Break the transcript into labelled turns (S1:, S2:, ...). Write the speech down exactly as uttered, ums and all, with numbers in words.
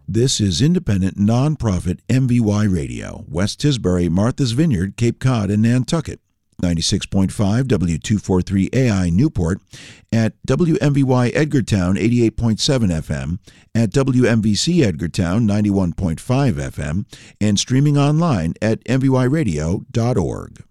S1: This is independent, nonprofit M V Y Radio, West Tisbury, Martha's Vineyard, Cape Cod, and Nantucket. ninety-six point five W two forty-three A I Newport, at W M V Y Edgartown eighty-eight point seven F M, at W M V C Edgartown ninety-one point five F M, and streaming online at m v y radio dot org.